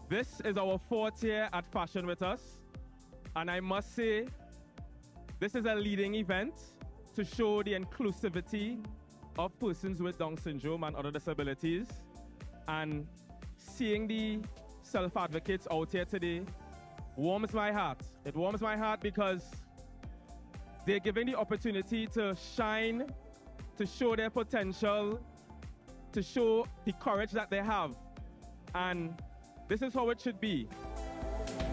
This is our fourth year at Fashion With Us, and I must say, this is a leading event to show the inclusivity of persons with Down syndrome and other disabilities. And seeing the self-advocates out here today warms my heart. It warms my heart because they're given the opportunity to shine, to show their potential, to show the courage that they have. And this is how it should be.